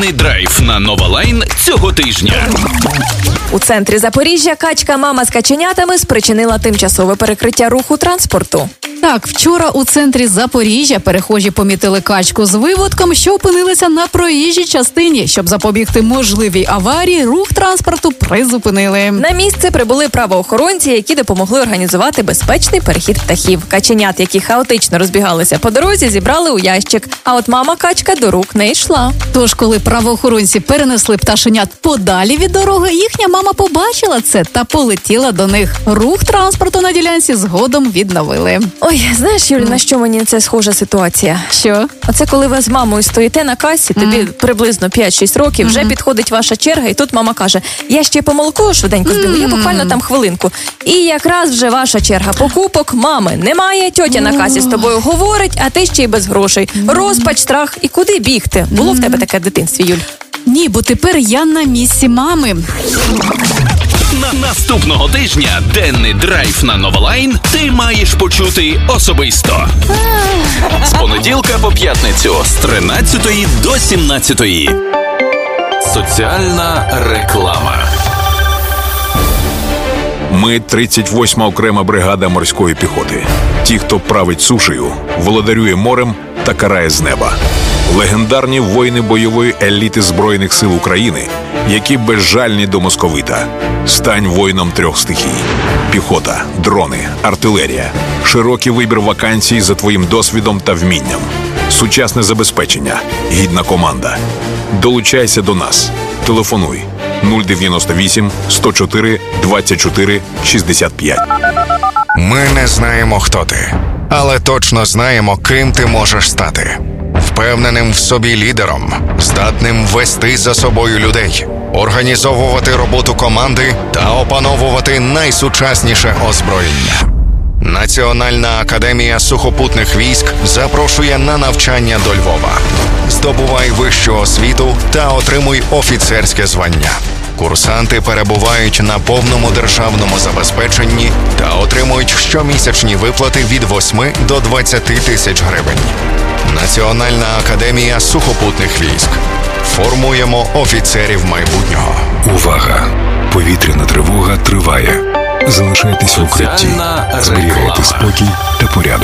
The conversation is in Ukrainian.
Денний драйв на Нова Лайн цього тижня. У центрі Запоріжжя качка-мама з каченятами спричинила тимчасове перекриття руху транспорту. Так, вчора у центрі Запоріжжя перехожі помітили качку з виводком, що опинилися на проїжджій частині. Щоб запобігти можливій аварії, рух транспорту призупинили. На місце прибули правоохоронці, які допомогли організувати безпечний перехід птахів. Каченят, які хаотично розбігалися по дорозі, зібрали у ящик. А от мама-качка до рук не йшла. Тож, коли правоохоронці перенесли пташенят подалі від дороги, їхня мама побачила це та полетіла до них. Рух транспорту на ділянці згодом відновили. Ой, знаєш, Юль, на що мені це схожа ситуація? Що? Оце коли ви з мамою стоїте на касі, тобі приблизно 5-6 років, вже підходить ваша черга, і тут мама каже, я ще по молоку швиденько збігу, я буквально там хвилинку. І якраз вже ваша черга покупок, мами немає, тьотя на касі з тобою говорить, а ти ще й без грошей. Розпач, страх, і куди бігти? Було в тебе таке в дитинстві, Юль? Ні, бо тепер я на місці мами. Наступного тижня денний драйв на Нова Лайн ти маєш почути особисто. З понеділка по п'ятницю з 13 до 17. Соціальна реклама. Ми 38-ма окрема бригада морської піхоти. Ті, хто править сушею, володарює морем та карає з неба. Легендарні воїни бойової еліти Збройних сил України, які безжальні до московита. Стань воїном 3 стихій. Піхота, дрони, артилерія. Широкий вибір вакансій за твоїм досвідом та вмінням. Сучасне забезпечення, гідна команда. Долучайся до нас. Телефонуй 098 104 24 65. Ми не знаємо, хто ти, але точно знаємо, ким ти можеш стати. Впевненим в собі лідером, здатним вести за собою людей, організовувати роботу команди та опановувати найсучасніше озброєння. Національна академія сухопутних військ запрошує на навчання до Львова. Здобувай вищу освіту та отримуй офіцерське звання. Курсанти перебувають на повному державному забезпеченні та отримують щомісячні виплати від 8 до 20 тисяч гривень. Національна академія сухопутних військ. Формуємо офіцерів майбутнього. Увага! Повітряна тривога триває. Залишайтесь в укритті. Зберігайте спокій та порядок.